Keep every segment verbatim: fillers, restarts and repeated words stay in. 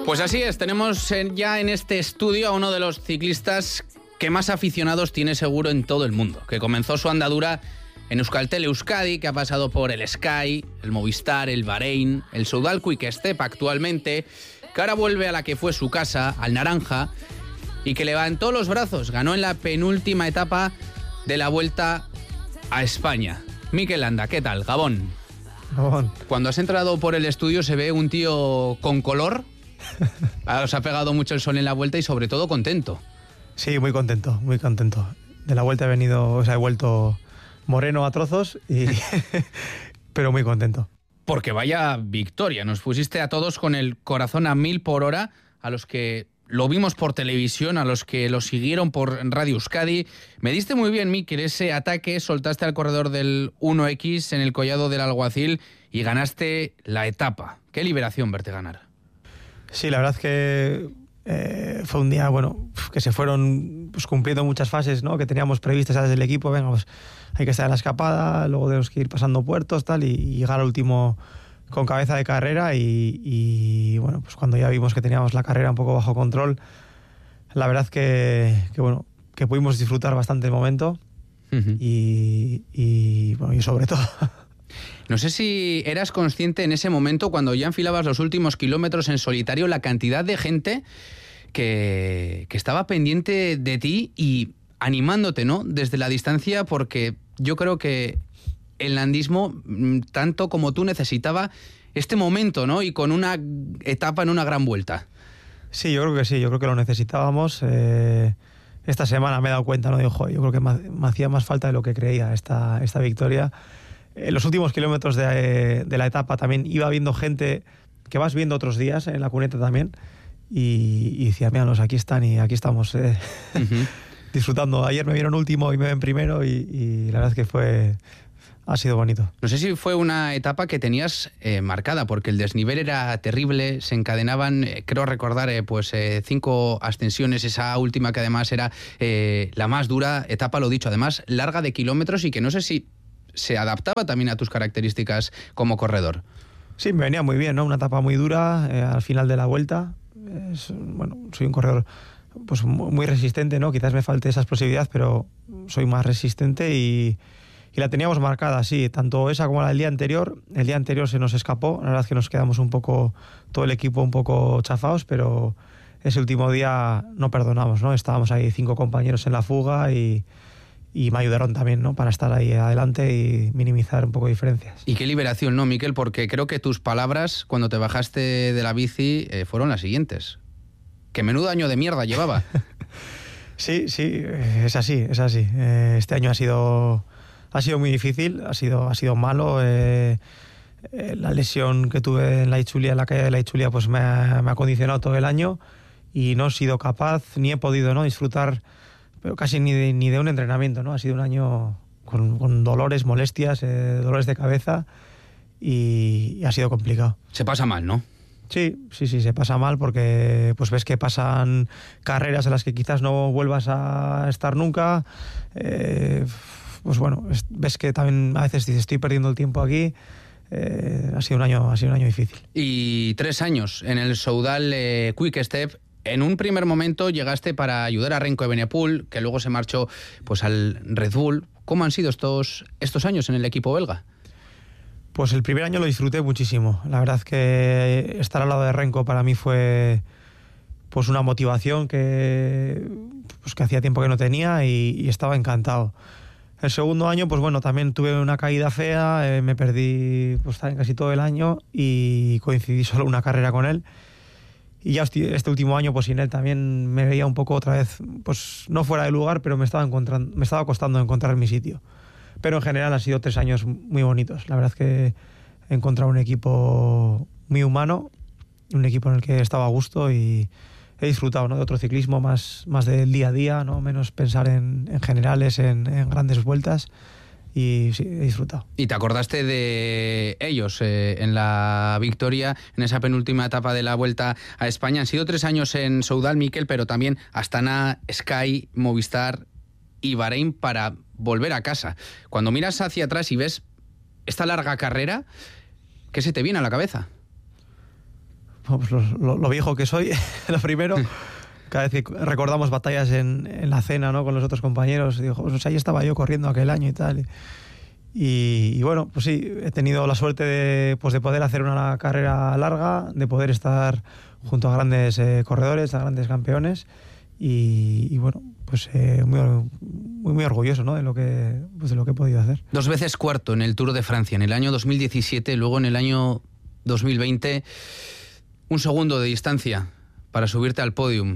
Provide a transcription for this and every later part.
Pues así es, tenemos ya en este estudio a uno de los ciclistas que más aficionados tiene seguro en todo el mundo, que comenzó su andadura en Euskaltel Euskadi, que ha pasado por el Sky, el Movistar, el Bahrein, el Soudal Quick Step actualmente, que ahora vuelve a la que fue su casa, al Naranja, y que levantó los brazos, ganó en la penúltima etapa de la Vuelta a España. Mikel Landa, ¿qué tal? Gabón. Gabón. Cuando has entrado por el estudio se ve un tío con color. Os ha pegado mucho el sol en la Vuelta y sobre todo contento. Sí, muy contento, muy contento. De la Vuelta he venido, o sea, he vuelto moreno a trozos, y pero muy contento. Porque vaya victoria, nos pusiste a todos con el corazón a mil por hora, a los que lo vimos por televisión, a los que lo siguieron por Radio Euskadi. Me diste muy bien, Mikel, ese ataque, soltaste al corredor del uno equis en el collado del Alguacil y ganaste la etapa. Qué liberación verte ganar. Sí, la verdad es que eh, fue un día, bueno, que se fueron pues, cumpliendo muchas fases, ¿no?, que teníamos previstas desde el equipo. Venga, pues hay que estar en la escapada, luego tenemos que ir pasando puertos, tal, y, y llegar al último con cabeza de carrera. Y, y bueno, pues cuando ya vimos que teníamos la carrera un poco bajo control, la verdad que, que bueno, que pudimos disfrutar bastante el momento. Uh-huh. y, y bueno, y sobre todo... No sé si eras consciente en ese momento, cuando ya enfilabas los últimos kilómetros en solitario, la cantidad de gente que, que estaba pendiente de ti y animándote, ¿no?, desde la distancia, porque yo creo que el landismo, tanto como tú, necesitaba este momento, ¿no?, y con una etapa en una gran vuelta. Sí, yo creo que sí, yo creo que lo necesitábamos. Eh, esta semana me he dado cuenta, ¿no?, digo, yo creo que me, me hacía más falta de lo que creía esta, esta victoria. En los últimos kilómetros de, de la etapa también iba viendo gente que vas viendo otros días en la cuneta también, y, y decía, míranos, aquí están y aquí estamos eh, uh-huh. disfrutando. Ayer me vieron último y me ven primero, y, y la verdad es que fue ha sido bonito. No sé si fue una etapa que tenías eh, marcada, porque el desnivel era terrible, se encadenaban, eh, creo recordar, eh, pues eh, cinco ascensiones, esa última que además era eh, la más dura, etapa, lo dicho, además larga de kilómetros, y que no sé si se adaptaba también a tus características como corredor. Sí, me venía muy bien, ¿no? Una etapa muy dura eh, al final de la Vuelta. Es, bueno, soy un corredor pues muy resistente, ¿no? Quizás me falte esa explosividad, pero soy más resistente, y, y la teníamos marcada, sí, tanto esa como la del día anterior. El día anterior se nos escapó, la verdad es que nos quedamos un poco, todo el equipo un poco chafados, pero ese último día no perdonamos, ¿no? Estábamos ahí cinco compañeros en la fuga, y y me ayudaron también, ¿no?, para estar ahí adelante y minimizar un poco diferencias. Y qué liberación, ¿no, Mikel? Porque creo que tus palabras cuando te bajaste de la bici eh, fueron las siguientes. ¡Qué menudo año de mierda llevaba! Sí, sí, es así, es así. Eh, este año ha sido ha sido muy difícil, ha sido ha sido malo. Eh, eh, la lesión que tuve en la Itzulia, en la caída de la Itzulia, pues me ha, me ha condicionado todo el año, y no he sido capaz, ni he podido, ¿no?, disfrutar, pero casi ni de, ni de un entrenamiento, ¿no? Ha sido un año con, con dolores, molestias, eh, dolores de cabeza, y, y ha sido complicado. Se pasa mal, ¿no? Sí, sí, sí, se pasa mal, porque pues ves que pasan carreras en las que quizás no vuelvas a estar nunca. Eh, pues bueno, es, ves que también a veces dices, estoy perdiendo el tiempo aquí. Eh, ha sido un año, ha sido un año difícil. Y tres años en el Soudal eh, Quick Step. En un primer momento llegaste para ayudar a Remco Evenepoel, que luego se marchó pues al Red Bull. ¿Cómo han sido estos, estos años en el equipo belga? Pues el primer año lo disfruté muchísimo. La verdad es que estar al lado de Remco para mí fue pues una motivación que, pues que hacía tiempo que no tenía, y, y estaba encantado. El segundo año, pues bueno, también tuve una caída fea, eh, me perdí pues también casi todo el año, y coincidí solo una carrera con él. Y ya este último año, pues sin él también me veía un poco otra vez, pues no fuera de lugar, pero me estaba encontrando, me estaba costando encontrar mi sitio. Pero en general han sido tres años muy bonitos. La verdad es que he encontrado un equipo muy humano, un equipo en el que estaba a gusto, y he disfrutado, ¿no?, de otro ciclismo más, más del día a día, ¿no?, menos pensar en, en generales, en, en grandes vueltas. Y sí, he disfrutado. Y te acordaste de ellos eh, en la victoria, en esa penúltima etapa de la Vuelta a España. Han sido tres años en Soudal, Mikel, pero también Astana, Sky, Movistar y Bahrein para volver a casa. Cuando miras hacia atrás y ves esta larga carrera, ¿qué se te viene a la cabeza? pues lo, lo, lo viejo que soy, lo primero. Cada vez que recordamos batallas en, en la cena, ¿no?, con los otros compañeros, digo, pues ahí estaba yo corriendo aquel año y tal. Y, y bueno, pues sí, he tenido la suerte de, pues de poder hacer una carrera larga, de poder estar junto a grandes eh, corredores, a grandes campeones. Y, y bueno, pues eh, muy, muy, muy orgulloso, ¿no?, de lo que, pues de lo que he podido hacer. Dos veces cuarto en el Tour de Francia, en el año dos mil diecisiete, luego en el año dos mil veinte, un segundo de distancia para subirte al podium.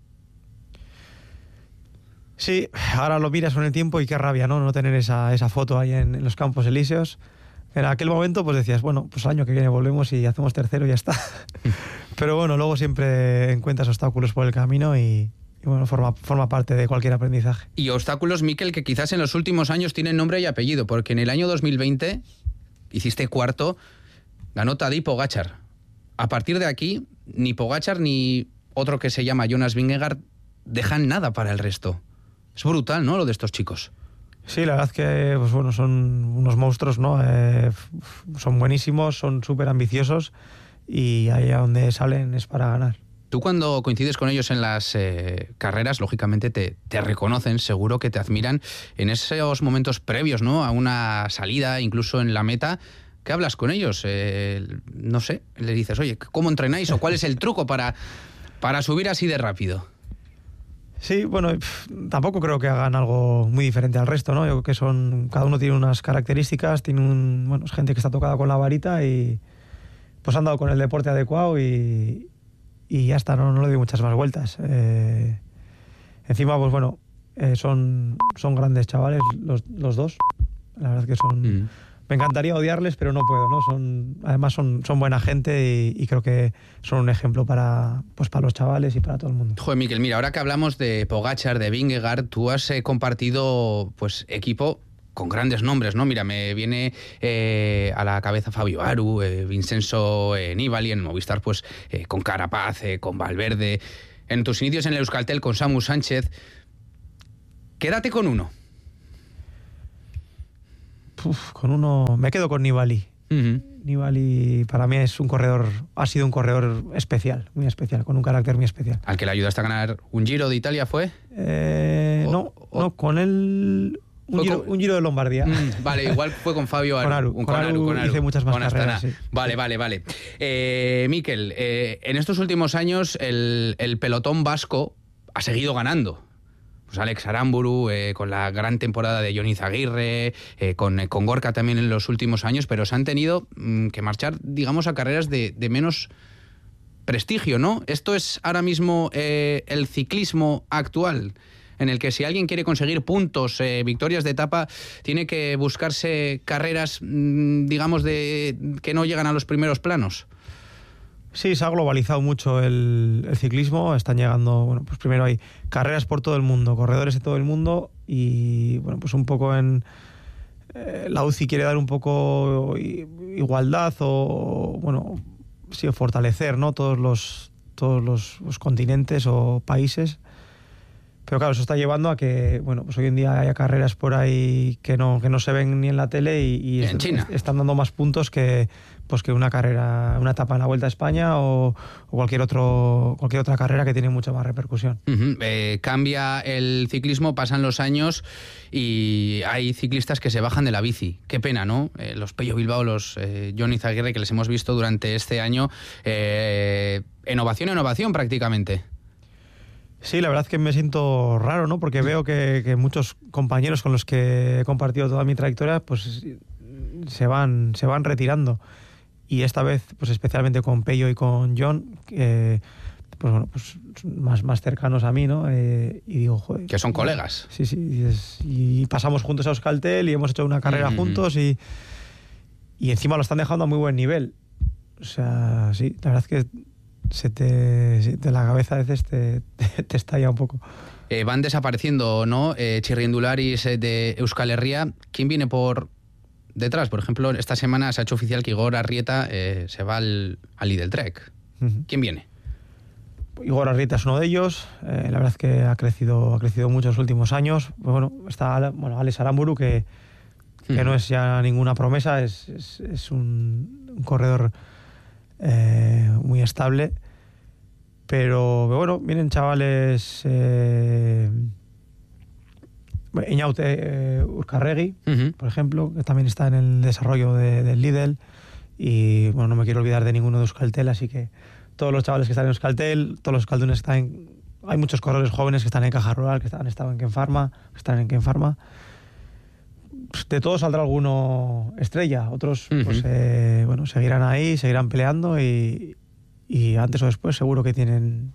Sí, ahora lo miras con el tiempo y qué rabia, ¿no?, no tener esa, esa foto ahí en, en los Campos Elíseos. En aquel momento pues decías, bueno, pues el año que viene volvemos y hacemos tercero y ya está. Pero bueno, luego siempre encuentras obstáculos por el camino y, y bueno, forma, forma parte de cualquier aprendizaje. Y obstáculos, Mikel, que quizás en los últimos años tienen nombre y apellido, porque en el año dos mil veinte hiciste cuarto, ganó Tadej Pogačar. A partir de aquí, ni Pogačar ni otro que se llama Jonas Vingegaard dejan nada para el resto. Es brutal, ¿no?, lo de estos chicos. Sí, la verdad que pues bueno, son unos monstruos, ¿no? Eh, son buenísimos, son súper ambiciosos y ahí a donde salen es para ganar. Tú cuando coincides con ellos en las eh, carreras, lógicamente te, te reconocen, seguro que te admiran en esos momentos previos, ¿no?, a una salida, incluso en la meta. ¿Qué hablas con ellos? Eh, no sé, le dices, oye, ¿cómo entrenáis o cuál es el truco para, para subir así de rápido? Sí, bueno, pff, tampoco creo que hagan algo muy diferente al resto, ¿no? Yo creo que son, cada uno tiene unas características, tiene un, bueno, es gente que está tocada con la varita y pues han dado con el deporte adecuado y, y ya está, no, no le doy muchas más vueltas. Eh, encima, pues bueno, eh, son, son grandes chavales los, los dos, la verdad que son... Mm. Me encantaría odiarles, pero no puedo, ¿no? Son, además son, son buena gente y, y creo que son un ejemplo para, pues para los chavales y para todo el mundo. Joder, Mikel, mira, ahora que hablamos de Pogačar, de Vingegaard, tú has eh, compartido pues equipo con grandes nombres, ¿no? Mira, me viene eh, a la cabeza Fabio Aru, eh, Vincenzo eh, Nibali, en Movistar, pues eh, con Carapaz, eh, con Valverde. En tus inicios en el Euskaltel con Samu Sánchez. Quédate con uno. Uf, con uno me quedo con Nibali. Uh-huh. Nibali para mí es un corredor, ha sido un corredor especial, muy especial, con un carácter muy especial. ¿Al que le ayudaste a ganar un Giro de Italia fue? Eh, o, no, o, no, con él un giro, con... un giro de Lombardía. Mm, vale, igual fue con Fabio Aru. Con Aru, con, con Aru, con Aru hice muchas más carreras. Sí. Vale, vale, vale. Eh, Mikel, eh, en estos últimos años el, el pelotón vasco ha seguido ganando. Pues Alex Aramburu, eh, con la gran temporada de Jon Izagirre, eh, con, eh, con Gorka también en los últimos años, pero se han tenido mmm, que marchar, digamos, a carreras de, de menos prestigio, ¿no? Esto es ahora mismo eh, el ciclismo actual, en el que si alguien quiere conseguir puntos, eh, victorias de etapa, tiene que buscarse carreras, mmm, digamos, de que no llegan a los primeros planos. Sí, se ha globalizado mucho el, el ciclismo. Están llegando, bueno, pues primero hay carreras por todo el mundo, corredores de todo el mundo y, bueno, pues un poco en... Eh, la U C I quiere dar un poco igualdad o, bueno, sí, fortalecer, ¿no?, todos los, todos los, los continentes o países. Pero claro, eso está llevando a que, bueno, pues hoy en día haya carreras por ahí que no, que no se ven ni en la tele y, y en est- China están dando más puntos que, pues que una carrera, una etapa en la Vuelta a España o, o cualquier otro, cualquier otra carrera que tiene mucha más repercusión. Uh-huh. Eh, cambia el ciclismo, pasan los años y hay ciclistas que se bajan de la bici. Qué pena, ¿no? Eh, los Pello Bilbao, los eh, Jon Izagirre, que les hemos visto durante este año, eh, innovación, innovación prácticamente. Sí, la verdad es que me siento raro, ¿no? Porque veo que, que muchos compañeros con los que he compartido toda mi trayectoria, pues se van, se van retirando. Y esta vez, pues especialmente con Pello y con Jon, eh, pues bueno, pues más, más cercanos a mí, ¿no? Eh, y digo, joder. Que son colegas. Sí, sí. Y, es, y pasamos juntos a Euskaltel y hemos hecho una carrera mm-hmm. juntos y, y encima lo están dejando a muy buen nivel. O sea, sí, la verdad es que se te de la cabeza a veces te, te, te estalla un poco. Eh, van desapareciendo, ¿no? Eh, Chirrindularis eh, de Euskal Herria. ¿Quién viene por detrás? Por ejemplo, esta semana se ha hecho oficial que Igor Arrieta eh, se va al, al Lidl Trek. Uh-huh. ¿Quién viene? Igor Arrieta es uno de ellos. Eh, la verdad es que ha crecido, ha crecido mucho en los últimos años. Bueno, está bueno, Alex Aramburu, que, que uh-huh. no es ya ninguna promesa, es, es, es un, un corredor eh, muy estable. Pero bueno, vienen chavales... Eh, Iñaute eh, Urcarregui, uh-huh. por ejemplo, que también está en el desarrollo de, del Lidl. Y bueno, no me quiero olvidar de ninguno de Euskaltel, así que todos los chavales que están en Euskaltel, todos los euskaldunes que están en... Hay muchos corredores jóvenes que están en Caja Rural, que han estado en Ken Pharma, que están en Ken Pharma. De todos saldrá alguno estrella, otros uh-huh. pues eh, bueno, seguirán ahí, seguirán peleando y, y antes o después seguro que tienen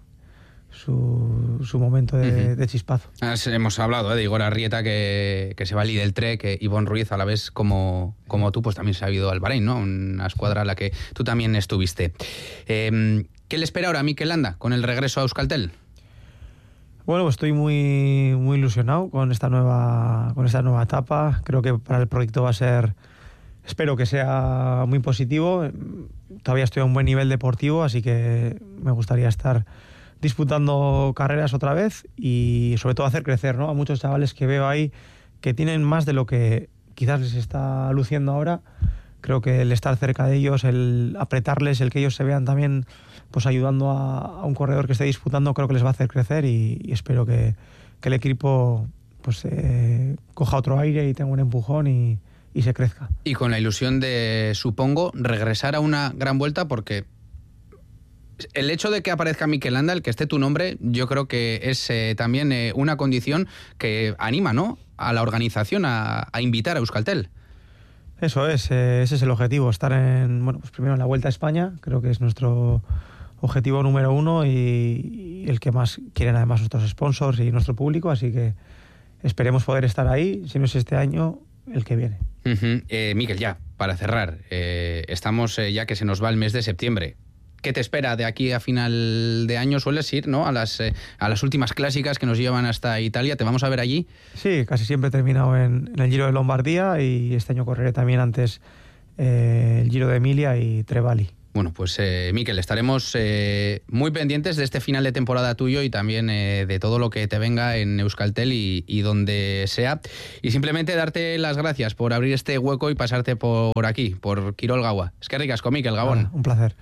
su, su momento de, uh-huh. de chispazo. Hemos hablado ¿eh? de Igor Arrieta, que, que se va al Lidl Trek, que Ivonne Ruiz, a la vez como, como tú, pues también se ha ido al Bahrein, ¿no? Una escuadra a la que tú también estuviste. Eh, ¿Qué le espera ahora a Mikel Landa con el regreso a Euskaltel? Bueno, pues estoy muy, muy ilusionado con esta nueva, con esta nueva etapa. Creo que para el proyecto va a ser, espero que sea muy positivo. Todavía estoy a un buen nivel deportivo, así que me gustaría estar disputando carreras otra vez y sobre todo hacer crecer, ¿no? A muchos chavales que veo ahí que tienen más de lo que quizás les está luciendo ahora. Creo que el estar cerca de ellos, el apretarles, el que ellos se vean también pues ayudando a, a un corredor que esté disputando, creo que les va a hacer crecer y, y espero que, que el equipo pues eh, coja otro aire y tenga un empujón y, y se crezca. Y con la ilusión de, supongo, regresar a una gran vuelta, porque el hecho de que aparezca Mikel Landa, el que esté tu nombre, yo creo que es eh, también eh, una condición que anima, ¿no?, a la organización a, a invitar a Euskaltel. Eso es, eh, ese es el objetivo, estar en, bueno, pues primero en la Vuelta a España, creo que es nuestro objetivo número uno y, y el que más quieren además nuestros sponsors y nuestro público, así que esperemos poder estar ahí, si no es este año, el que viene. Uh-huh. Eh, Mikel, ya, para cerrar, eh, estamos eh, ya que se nos va el mes de septiembre. ¿Qué te espera de aquí a final de año? Sueles ir, ¿no?, a las, eh, a las últimas clásicas que nos llevan hasta Italia. ¿Te vamos a ver allí? Sí, casi siempre he terminado en, en el Giro de Lombardía y este año correré también antes eh, el Giro de Emilia y Trevali. Bueno, pues eh, Mikel, estaremos eh, muy pendientes de este final de temporada tuyo y también eh, de todo lo que te venga en Euskaltel y, y donde sea. Y simplemente darte las gracias por abrir este hueco y pasarte por aquí, por Kirol Gaua. Es que ricasco, Mikel, Gabón. Ah, un placer.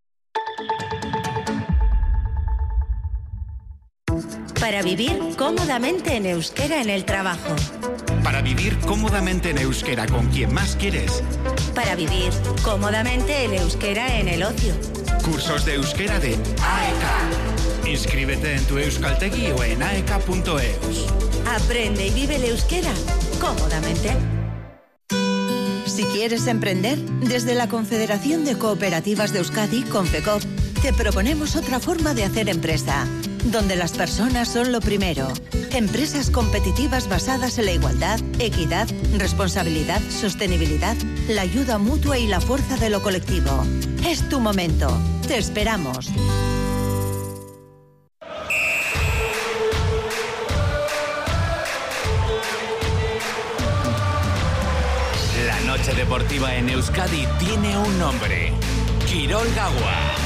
Para vivir cómodamente en euskera en el trabajo. Para vivir cómodamente en euskera con quien más quieres. Para vivir cómodamente en euskera en el ocio. Cursos de euskera de A E K. Inscríbete en tu Euskaltegi o en aek punto eus. Aprende y vive el euskera cómodamente. Si quieres emprender, desde la Confederación de Cooperativas de Euskadi, Confecop, te proponemos otra forma de hacer empresa, donde las personas son lo primero. Empresas competitivas basadas en la igualdad, equidad, responsabilidad, sostenibilidad, la ayuda mutua y la fuerza de lo colectivo. Es tu momento. Te esperamos. La noche deportiva en Euskadi tiene un nombre: Kirol Gaua.